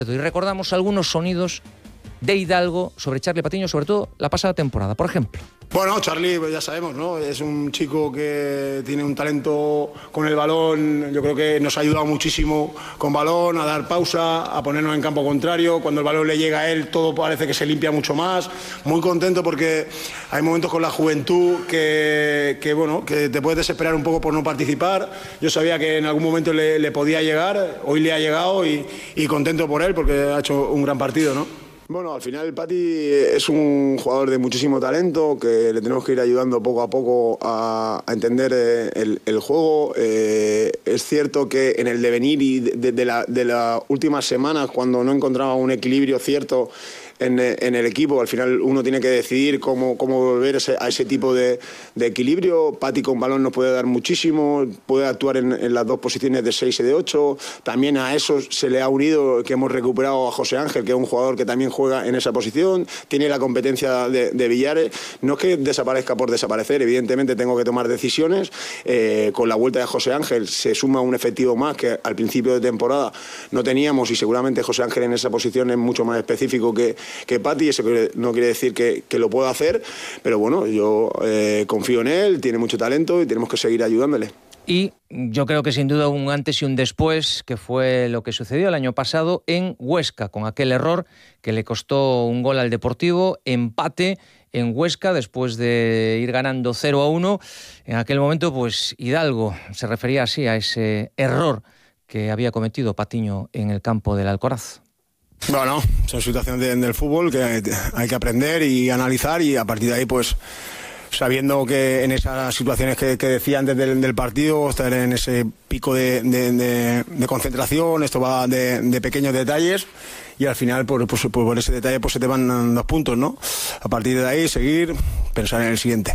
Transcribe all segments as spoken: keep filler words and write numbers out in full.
Y recordamos algunos sonidos de Hidalgo sobre Charly Patiño, sobre todo la pasada temporada, por ejemplo. Bueno, Charly, pues ya sabemos, ¿no? Es un chico que tiene un talento con el balón. Yo creo que nos ha ayudado muchísimo con balón, a dar pausa, a ponernos en campo contrario. Cuando el balón le llega a él, todo parece que se limpia mucho más. Muy contento porque hay momentos con la juventud que, que bueno, que te puedes desesperar un poco por no participar. Yo sabía que en algún momento le, le podía llegar, hoy le ha llegado y, y contento por él porque ha hecho un gran partido, ¿no? Bueno, al final Pati es un jugador de muchísimo talento que le tenemos que ir ayudando poco a poco a, a entender el, el juego. Eh, es cierto que en el devenir y de, de, la, de las últimas semanas, cuando no encontraba un equilibrio cierto en, en el equipo, al final uno tiene que decidir cómo, cómo volver ese, a ese tipo de, de equilibrio. Pati con balón nos puede dar muchísimo, puede actuar en, en las dos posiciones de seis y de ocho. También a eso se le ha unido que hemos recuperado a José Ángel, que es un jugador que también juega en esa posición, tiene la competencia de, de Villares. No es que desaparezca por desaparecer, evidentemente tengo que tomar decisiones. Eh, con la vuelta de José Ángel se suma un efectivo más que al principio de temporada no teníamos, y seguramente José Ángel en esa posición es mucho más específico que que Pati. Eso no quiere decir que, que lo pueda hacer, pero bueno, yo eh, confío en él, tiene mucho talento y tenemos que seguir ayudándole. Y yo creo que sin duda un antes y un después, que fue lo que sucedió el año pasado en Huesca, con aquel error que le costó un gol al Deportivo, empate en Huesca después de ir ganando cero a uno. En aquel momento, pues Hidalgo se refería así a ese error que había cometido Patiño en el campo del Alcoraz. Bueno, son situaciones de, del fútbol que hay que aprender y analizar, y a partir de ahí, pues sabiendo que en esas situaciones que, que decía antes del, del partido, estar en ese pico de, de, de, de concentración, esto va de, de pequeños detalles y al final por, pues, pues, por ese detalle pues se te van dos puntos, ¿no? A partir de ahí seguir, pensar en el siguiente.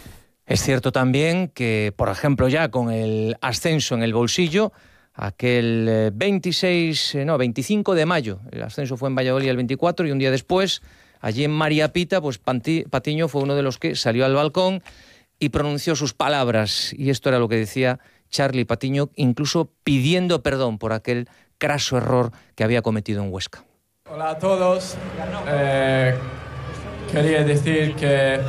Es cierto también que, por ejemplo, ya con el ascenso en el bolsillo, aquel veintiséis, no, veinticinco de mayo, el ascenso fue en Valladolid el veinticuatro, y un día después, allí en María Pita, pues Patiño fue uno de los que salió al balcón y pronunció sus palabras, y esto era lo que decía Charly Patiño, incluso pidiendo perdón por aquel craso error que había cometido en Huesca. Hola a todos, eh, quería decir que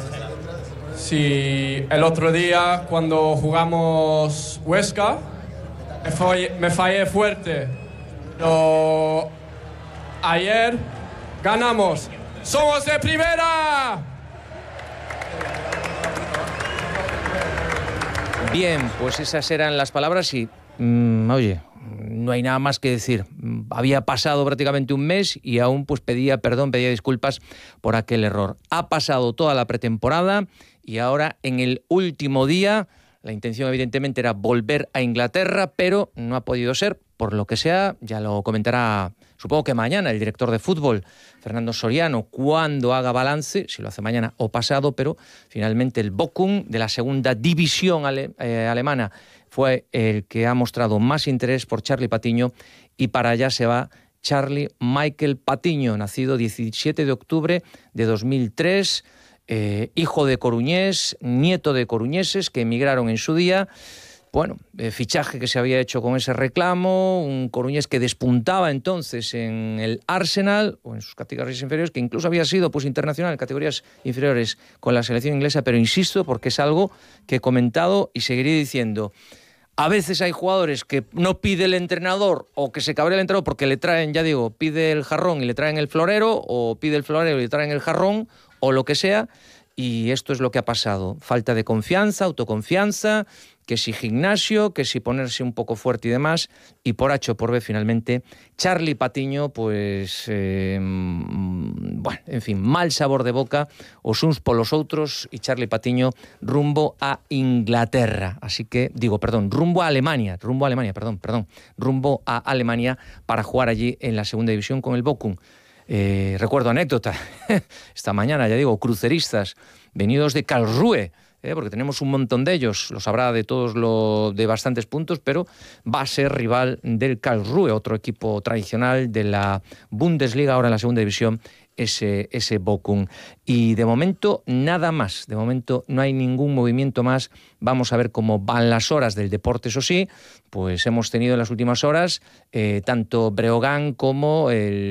si el otro día cuando jugamos Huesca Me fallé, me fallé fuerte, pero ayer ganamos. ¡Somos de primera! Bien, pues esas eran las palabras y, mmm, oye, no hay nada más que decir. Había pasado prácticamente un mes y aún pues pedía perdón, pedía disculpas por aquel error. Ha pasado toda la pretemporada y ahora en el último día la intención evidentemente era volver a Inglaterra, pero no ha podido ser, por lo que sea, ya lo comentará, supongo que mañana, el director de fútbol, Fernando Soriano, cuando haga balance, si lo hace mañana o pasado, pero finalmente el Bochum de la segunda división ale, eh, alemana fue el que ha mostrado más interés por Charly Patiño, y para allá se va Charly Michael Patiño, nacido diecisiete de octubre de dos mil tres, Eh, hijo de coruñés, nieto de coruñeses que emigraron en su día. Bueno, eh, fichaje que se había hecho con ese reclamo, un coruñés que despuntaba entonces en el Arsenal o en sus categorías inferiores, que incluso había sido pues internacional en categorías inferiores con la selección inglesa, pero insisto, porque es algo que he comentado y seguiré diciendo. A veces hay jugadores que no pide el entrenador o que se cabrea el entrenador porque le traen, ya digo, pide el jarrón y le traen el florero, o pide el florero y le traen el jarrón, o lo que sea, y esto es lo que ha pasado. Falta de confianza, autoconfianza, que si gimnasio, que si ponerse un poco fuerte y demás, y por H o por B finalmente, Charly Patiño, pues, eh, bueno, en fin, mal sabor de boca, os uns polos outros, y Charly Patiño rumbo a Inglaterra, así que, digo, perdón, rumbo a Alemania, rumbo a Alemania, perdón, perdón, rumbo a Alemania para jugar allí en la segunda división con el Bochum. Eh, recuerdo anécdota, esta mañana, ya digo, cruceristas venidos de Karlsruhe, eh, porque tenemos un montón de ellos, los habrá de todos, lo, de bastantes puntos, pero va a ser rival del Karlsruhe, otro equipo tradicional de la Bundesliga, ahora en la segunda división ese, ese Bochum. Y de momento nada más, de momento no hay ningún movimiento más. Vamos a ver cómo van las horas del deporte, eso sí, pues hemos tenido en las últimas horas eh, tanto Breogán como el